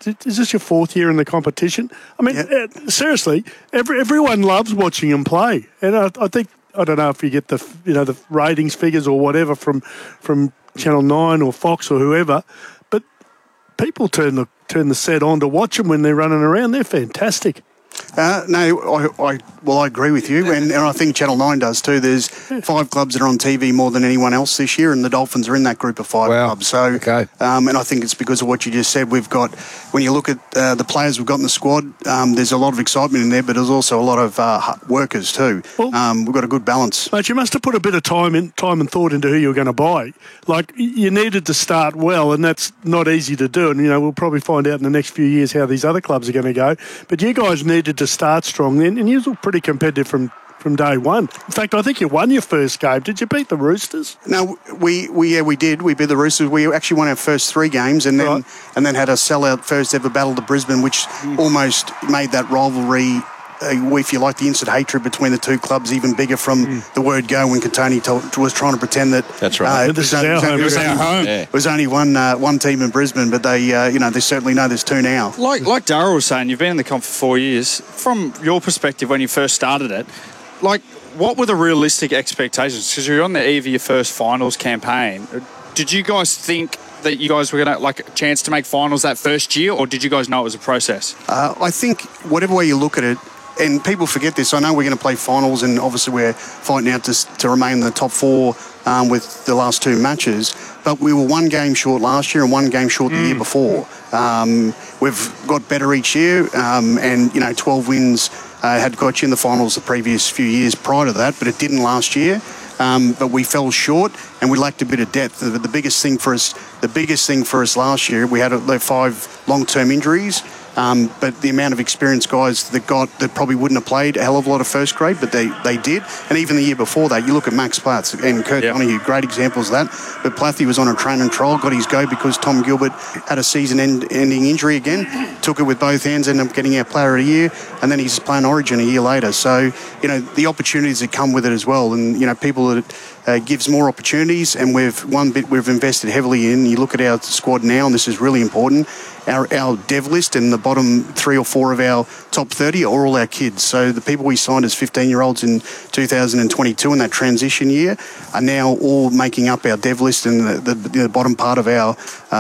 is this your fourth year in the competition? I mean, seriously, everyone loves watching them play. And I think, I don't know if you get the ratings figures or whatever from Channel 9 or Fox or whoever, but people turn the set on to watch them when they're running around. They're fantastic. No, I agree with you, and I think Channel 9 does too. There's 5 clubs that are on TV more than anyone else this year, and the Dolphins are in that group of 5 clubs. So, and I think it's because of what you just said. We've got, when you look at the players we've got in the squad, there's a lot of excitement in there, but there's also a lot of workers too. Well, we've got a good balance. Mate, you must have put a bit of time and thought into who you were going to buy. Like, you needed to start well, and that's not easy to do. And, we'll probably find out in the next few years how these other clubs are going to go. But you guys needed to start strong then, and you were pretty competitive from day one. In fact, I think you won your first game. Did you beat the Roosters? No, we did. We beat the Roosters. We actually won our first 3 games, and then had a sellout first ever battle to Brisbane, which almost made that rivalry, if you like, the instant hatred between the two clubs even bigger from the word go when Cantoni was trying to pretend that. That's right. It was our home. It was only one team in Brisbane, but they certainly know there's 2 now. Like Darryl was saying, you've been in the comp for 4 years. From your perspective, when you first started it, what were the realistic expectations? Because you're on the eve of your first finals campaign. Did you guys think that you guys were going to a chance to make finals that first year, or did you guys know it was a process? I think whatever way you look at it, and people forget this, I know we're going to play finals, and obviously we're fighting out to remain in the top 4 with the last 2 matches, but we were 1 game short last year and 1 game short the year before. We've got better each year, and 12 wins had got you in the finals the previous few years prior to that, but it didn't last year. But we fell short, and we lacked a bit of depth. The biggest thing for us last year, we had 5 long-term injuries. But the amount of experienced guys that probably wouldn't have played a hell of a lot of first grade, but they did. And even the year before that, you look at Max Platz and Kurt Donahue, great examples of that. But Plathy was on a train and trial, got his go because Tom Gilbert had a season-ending injury again, took it with both hands, ended up getting our player of the year, and then he's playing Origin a year later. So, the opportunities that come with it as well. And, people that gives more opportunities, and we've invested heavily in. You look at our squad now, and this is really important. Our dev list and the bottom 3 or 4 of our top 30 are all our kids. So the people we signed as 15-year-olds in 2022 in that transition year are now all making up our dev list and the bottom part of our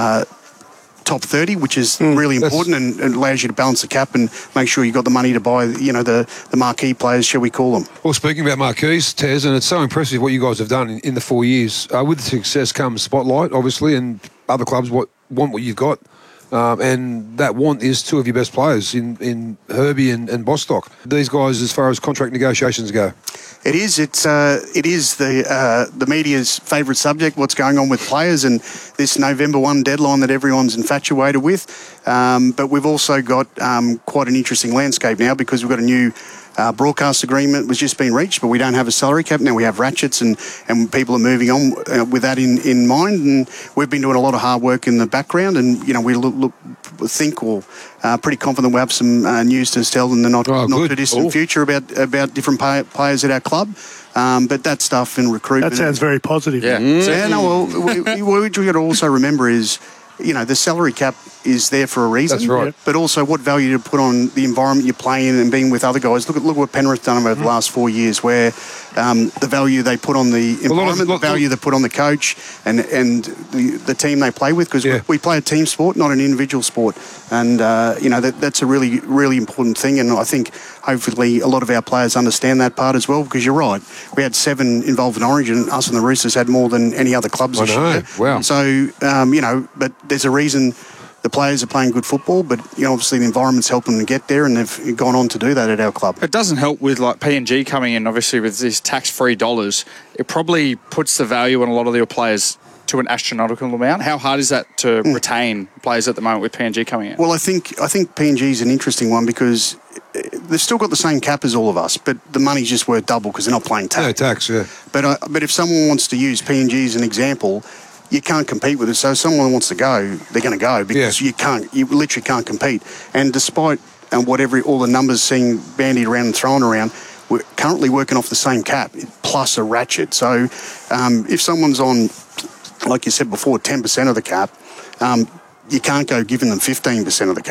top 30, which is really important and allows you to balance the cap and make sure you've got the money to buy, the marquee players, shall we call them. Well, speaking about marquees, Tez, and it's so impressive what you guys have done in the 4 years. With the success comes spotlight, obviously, and other clubs want what you've got. And that want is 2 of your best players in Herbie and Bostock. These guys, as far as contract negotiations go. It is. It is the media's favourite subject, what's going on with players and this November 1 deadline that everyone's infatuated with. But we've also got quite an interesting landscape now because we've got a new broadcast agreement was just been reached, but we don't have a salary cap. Now we have ratchets and people are moving on with that in mind. And we've been doing a lot of hard work in the background, and we pretty confident we'll have some news to tell in the not too distant future about different players at our club. But that stuff in recruitment. That sounds very positive. Yeah. What we got to also remember is, the salary cap is there for a reason. That's right. But also what value to put on the environment you're playing in and being with other guys. Look what Penrith done over the last 4 years, where the value they put on the environment, the value they put on the coach and the team they play with, because we play a team sport, not an individual sport. And, that's a really, really important thing. And I think hopefully a lot of our players understand that part as well, because you're right. We had 7 involved in Origin. Us and the Roosters had more than any other clubs this year. Wow. So, but there's a reason the players are playing good football, but obviously the environment's helping them get there, and they've gone on to do that at our club. It doesn't help with PNG coming in, obviously, with these tax-free dollars. It probably puts the value on a lot of your players to an astronomical amount. How hard is that to retain players at the moment with PNG coming in? Well, I think PNG is an interesting one because they've still got the same cap as all of us, but the money's just worth double because they're not paying tax. No tax, yeah. But if someone wants to use PNG as an example, you can't compete with it. So if someone wants to go, they're going to go because you literally can't compete. And despite all the numbers seeing bandied around and thrown around, we're currently working off the same cap plus a ratchet. So if someone's on, like you said before, 10% of the cap, you can't go giving them 15% of the cap.